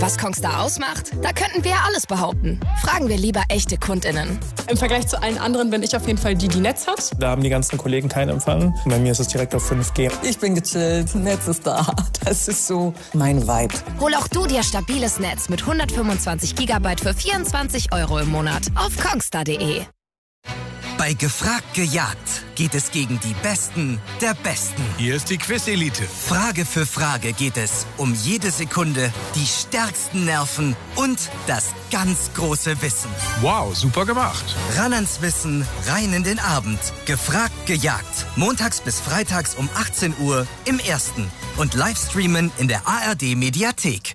Was Kongstar ausmacht? Da könnten wir alles behaupten. Fragen wir lieber echte KundInnen. Im Vergleich zu allen anderen bin ich auf jeden Fall die Netz hat. Da haben die ganzen Kollegen keinen Empfang. Bei mir ist es direkt auf 5G. Ich bin gechillt, Netz ist da. Das ist so mein Vibe. Hol auch du dir stabiles Netz mit 125 GB für 24 € im Monat auf kongstar.de. Bei Gefragt gejagt geht es gegen die Besten der Besten. Hier ist die Quiz-Elite. Frage für Frage geht es um jede Sekunde, die stärksten Nerven und das ganz große Wissen. Wow, super gemacht. Ran ans Wissen, rein in den Abend. Gefragt gejagt. Montags bis freitags um 18 Uhr im Ersten. Und Livestreamen in der ARD-Mediathek.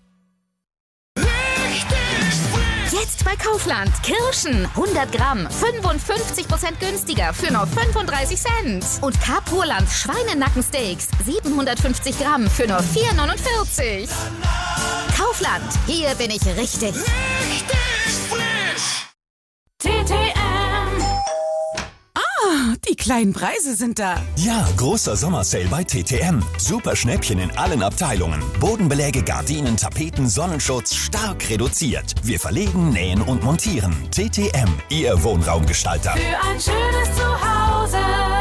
Jetzt bei Kaufland. Kirschen 100 Gramm, 55% günstiger für nur 35 Cent. Und Carpurland Schweinenackensteaks 750 Gramm für nur 4,49. Kaufland, hier bin ich richtig. Richtig frisch. TTM. Die kleinen Preise sind da. Ja, großer Sommersale bei TTM. Super Schnäppchen in allen Abteilungen. Bodenbeläge, Gardinen, Tapeten, Sonnenschutz stark reduziert. Wir verlegen, nähen und montieren. TTM, Ihr Wohnraumgestalter. Für ein schönes Zuhause.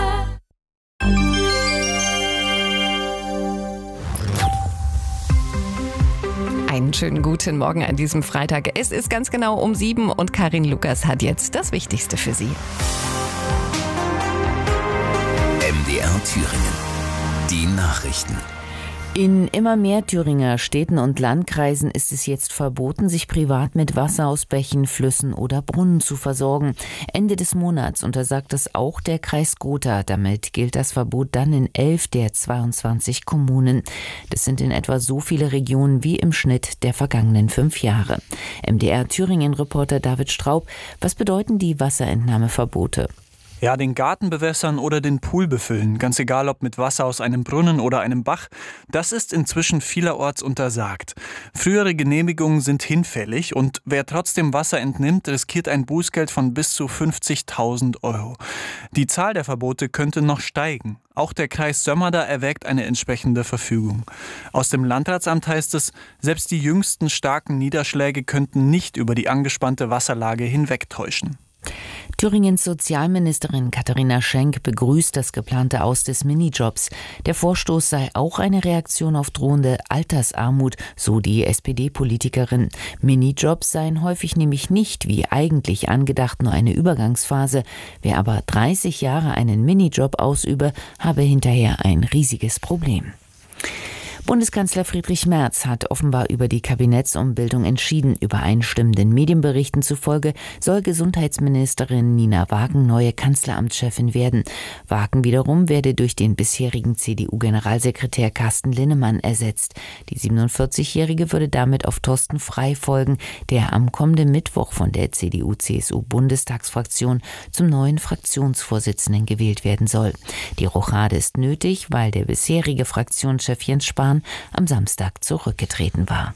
Einen schönen guten Morgen an diesem Freitag. Es ist ganz genau um 7 und Karin Lukas hat jetzt das Wichtigste für Sie. MDR Thüringen. Die Nachrichten. In immer mehr Thüringer Städten und Landkreisen ist es jetzt verboten, sich privat mit Wasser aus Bächen, Flüssen oder Brunnen zu versorgen. Ende des Monats untersagt es auch der Kreis Gotha. Damit gilt das Verbot dann in 11 der 22 Kommunen. Das sind in etwa so viele Regionen wie im Schnitt der vergangenen 5 Jahre. MDR Thüringen-Reporter David Straub, was bedeuten die Wasserentnahmeverbote? Ja, den Garten bewässern oder den Pool befüllen, ganz egal ob mit Wasser aus einem Brunnen oder einem Bach, das ist inzwischen vielerorts untersagt. Frühere Genehmigungen sind hinfällig und wer trotzdem Wasser entnimmt, riskiert ein Bußgeld von bis zu 50.000 €. Die Zahl der Verbote könnte noch steigen. Auch der Kreis Sömmerda erwägt eine entsprechende Verfügung. Aus dem Landratsamt heißt es, selbst die jüngsten starken Niederschläge könnten nicht über die angespannte Wasserlage hinwegtäuschen. Thüringens Sozialministerin Katharina Schenk begrüßt das geplante Aus des Minijobs. Der Vorstoß sei auch eine Reaktion auf drohende Altersarmut, so die SPD-Politikerin. Minijobs seien häufig nämlich nicht, wie eigentlich angedacht, nur eine Übergangsphase. Wer aber 30 Jahre einen Minijob ausübe, habe hinterher ein riesiges Problem. Bundeskanzler Friedrich Merz hat offenbar über die Kabinettsumbildung entschieden. Übereinstimmenden Medienberichten zufolge soll Gesundheitsministerin Nina Wagen neue Kanzleramtschefin werden. Wagen wiederum werde durch den bisherigen CDU-Generalsekretär Carsten Linnemann ersetzt. Die 47-Jährige würde damit auf Thorsten Frey folgen, der am kommenden Mittwoch von der CDU-CSU-Bundestagsfraktion zum neuen Fraktionsvorsitzenden gewählt werden soll. Die Rochade ist nötig, weil der bisherige Fraktionschef Jens Spahn am Samstag zurückgetreten war.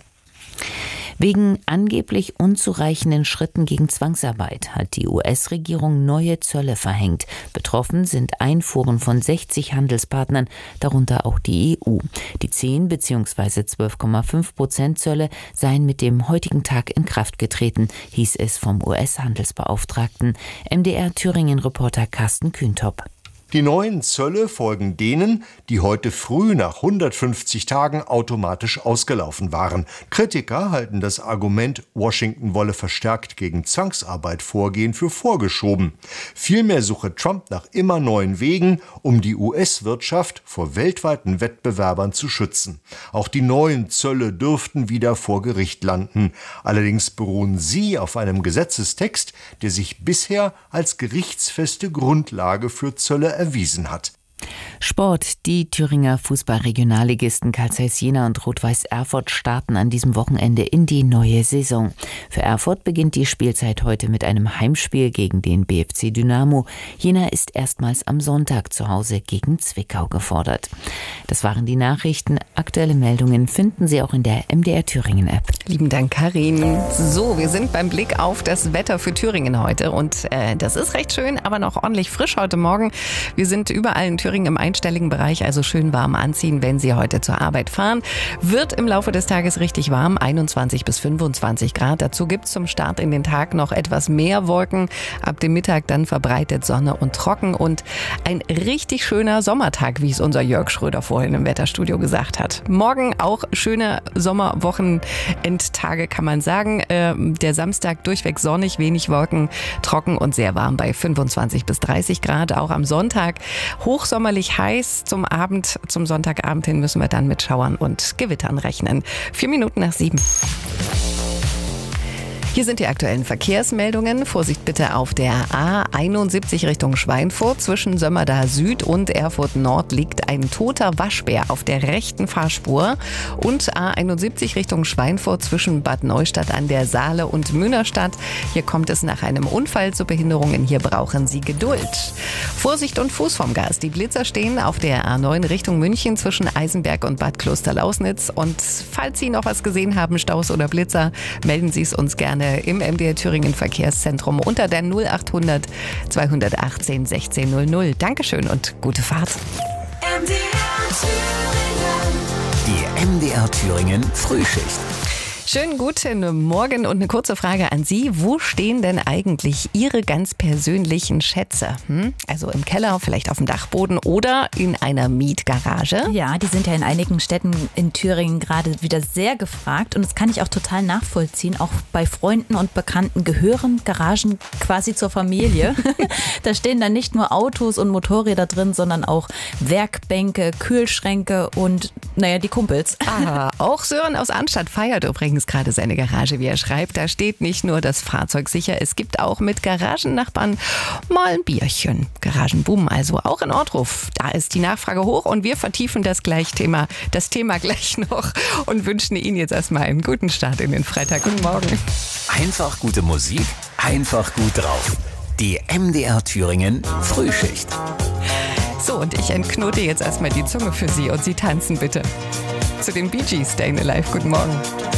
Wegen angeblich unzureichenden Schritten gegen Zwangsarbeit hat die US-Regierung neue Zölle verhängt. Betroffen sind Einfuhren von 60 Handelspartnern, darunter auch die EU. Die 10 bzw. 12,5% Zölle seien mit dem heutigen Tag in Kraft getreten, hieß es vom US-Handelsbeauftragten. MDR Thüringen-Reporter Carsten Kühntop. Die neuen Zölle folgen denen, die heute früh nach 150 Tagen automatisch ausgelaufen waren. Kritiker halten das Argument, Washington wolle verstärkt gegen Zwangsarbeit vorgehen, für vorgeschoben. Vielmehr suche Trump nach immer neuen Wegen, um die US-Wirtschaft vor weltweiten Wettbewerbern zu schützen. Auch die neuen Zölle dürften wieder vor Gericht landen. Allerdings beruhen sie auf einem Gesetzestext, der sich bisher als gerichtsfeste Grundlage für Zölle erwiesen hat. Sport. Die Thüringer Fußball-Regionalligisten Carl Zeiss Jena und Rot-Weiß Erfurt starten an diesem Wochenende in die neue Saison. Für Erfurt beginnt die Spielzeit heute mit einem Heimspiel gegen den BFC Dynamo. Jena ist erstmals am Sonntag zu Hause gegen Zwickau gefordert. Das waren die Nachrichten. Aktuelle Meldungen finden Sie auch in der MDR Thüringen App. Lieben Dank, Karin. So, wir sind beim Blick auf das Wetter für Thüringen heute und das ist recht schön, aber noch ordentlich frisch heute Morgen. Wir sind überall in Thüringen Thüringen im einstelligen Bereich, also schön warm anziehen, wenn Sie heute zur Arbeit fahren. Wird im Laufe des Tages richtig warm, 21 bis 25 Grad. Dazu gibt es zum Start in den Tag noch etwas mehr Wolken. Ab dem Mittag dann verbreitet Sonne und trocken und ein richtig schöner Sommertag, wie es unser Jörg Schröder vorhin im Wetterstudio gesagt hat. Morgen auch schöne Sommerwochenendtage, kann man sagen. Der Samstag durchweg sonnig, wenig Wolken, trocken und sehr warm bei 25 bis 30 Grad. Auch am Sonntag hochsommerlich heiß. Zum Sonntagabend hin müssen wir dann mit Schauern und Gewittern rechnen. 4 Minuten nach 7. Hier sind die aktuellen Verkehrsmeldungen. Vorsicht bitte auf der A71 Richtung Schweinfurt. Zwischen Sömmerda Süd und Erfurt Nord liegt ein toter Waschbär auf der rechten Fahrspur. Und A71 Richtung Schweinfurt zwischen Bad Neustadt an der Saale und Münnerstadt. Hier kommt es nach einem Unfall zu Behinderungen. Hier brauchen Sie Geduld. Vorsicht und Fuß vom Gas. Die Blitzer stehen auf der A9 Richtung München zwischen Eisenberg und Bad Klosterlausnitz. Und falls Sie noch was gesehen haben, Staus oder Blitzer, melden Sie es uns gerne im MDR Thüringen Verkehrszentrum unter der 0800 218 1600. Dankeschön und gute Fahrt. Die MDR Thüringen Frühschicht. Schönen guten Morgen und eine kurze Frage an Sie. Wo stehen denn eigentlich Ihre ganz persönlichen Schätze? Also im Keller, vielleicht auf dem Dachboden oder in einer Mietgarage? Ja, die sind ja in einigen Städten in Thüringen gerade wieder sehr gefragt und das kann ich auch total nachvollziehen. Auch bei Freunden und Bekannten gehören Garagen quasi zur Familie. Da stehen dann nicht nur Autos und Motorräder drin, sondern auch Werkbänke, Kühlschränke und die Kumpels. Auch Sören aus Arnstadt feiert übrigens gerade seine Garage, wie er schreibt. Da steht nicht nur das Fahrzeug sicher, es gibt auch mit Garagennachbarn mal ein Bierchen. Garagenboom also auch in Ortruf. Da ist die Nachfrage hoch und wir vertiefen das Thema gleich noch und wünschen Ihnen jetzt erstmal einen guten Start in den Freitag. Guten Morgen. Einfach gute Musik, einfach gut drauf. Die MDR Thüringen Frühschicht. So, und ich entknote jetzt erstmal die Zunge für Sie und Sie tanzen bitte zu den Bee Gees, Stayin' Alive. Guten Morgen.